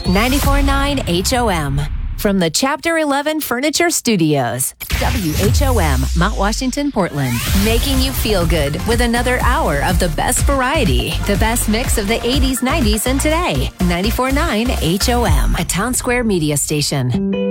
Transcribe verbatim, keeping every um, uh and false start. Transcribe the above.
ninety-four point nine H O M. From the Chapter eleven Furniture Studios. W H O M, Mount Washington, Portland. Making you feel good with another hour of the best variety. The best mix of the eighties, nineties, and today. ninety-four point nine H O M, a Town Square media station.